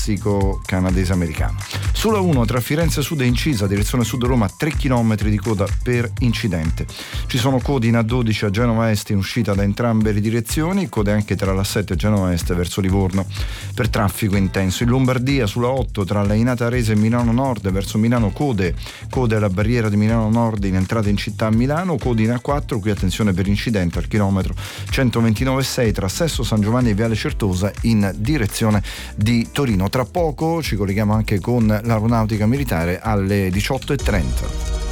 classico canadese-americano. Sulla 1 tra Firenze Sud e Incisa, direzione Sud Roma, 3 km di coda per incidente. Ci sono code in A12 a Genova Est in uscita da entrambe le direzioni, code anche tra la 7 e Genova Est verso Livorno per traffico intenso. In Lombardia sulla 8 tra Lainata Arese e Milano Nord verso Milano code alla barriera di Milano Nord in entrata in città a Milano, code in A4, qui attenzione per incidente al chilometro 129,6 tra Sesto San Giovanni e Viale Certosa in direzione di Torino. Tra poco ci colleghiamo anche con l'Aeronautica Militare alle 18:30.